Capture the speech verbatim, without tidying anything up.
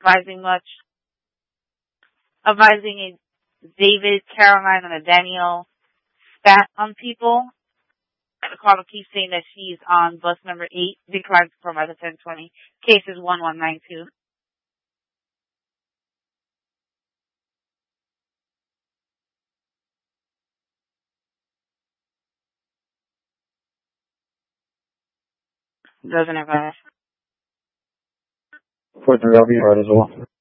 advising much. Advising a David, Caroline, and a Danielle spat on people. The caller keeps saying that she's on bus number eight, declined to provide the ten twenty. Case is one one nine two. Doesn't advise. For the W R as well.